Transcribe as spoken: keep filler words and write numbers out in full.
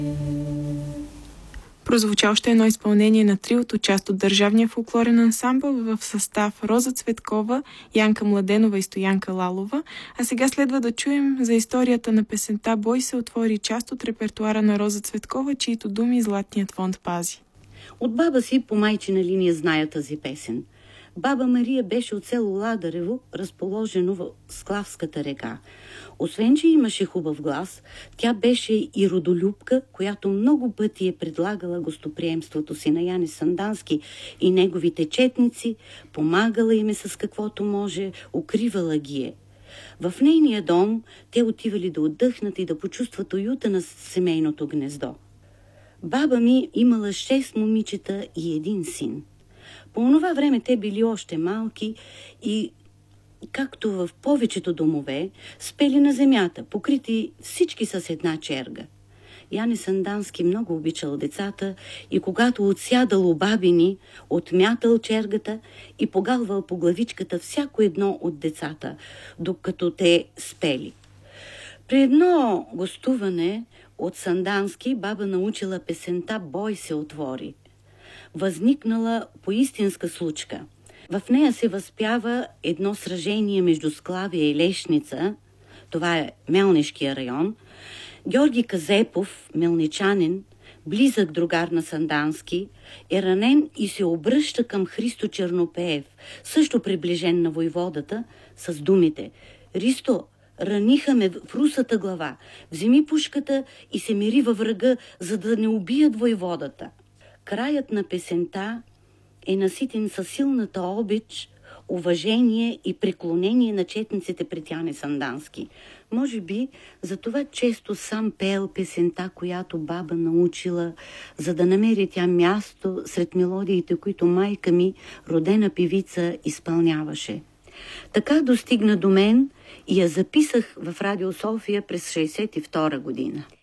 Прозвуча още едно изпълнение на триото, част от държавния фолклорен ансамбъл в състав Роза Цветкова, Янка Младенова и Стоянка Лалова, а сега следва да чуем за историята на песента "Бой се отвори", част от репертуара на Роза Цветкова, чието думи Златният фонд пази. От баба си по майчина линия зная тази песен. Баба Мария беше от село Ладарево, разположено в Склавската река. Освен, че имаше хубав глас, тя беше и родолюбка, която много пъти е предлагала гостоприемството си на Яне Сандански и неговите четници, помагала им е с каквото може, укривала ги е. В нейния дом те отивали да отдъхнат и да почувстват уюта на семейното гнездо. Баба ми имала шест момичета и един син. По онова време те били още малки и, както в повечето домове, спели на земята, покрити всички с една черга. Яне Сандански много обичал децата и когато отсядал у бабини, отмятал чергата и погалвал по главичката всяко едно от децата, докато те спели. При едно гостуване от Сандански баба научила песента "Бой се отвори". Възникнала поистинска случка. В нея се възпява едно сражение между Склавия и Лешница, това е Мелнишкия район. Георги Казепов, мелничанин, близък другар на Сандански, е ранен и се обръща към Христо Чернопеев, също приближен на войводата, с думите: "Ристо, раниха ме в русата глава, вземи пушката и се мери във врага, за да не убият войводата." Краят на песента е наситен със силната обич, уважение и преклонение на четниците пред Яне Сандански. Може би за това често сам пеел песента, която баба научила, за да намери тя място сред мелодиите, които майка ми, родена певица, изпълняваше. Така достигна до мен и я записах в Радио София през шейсет и втора година.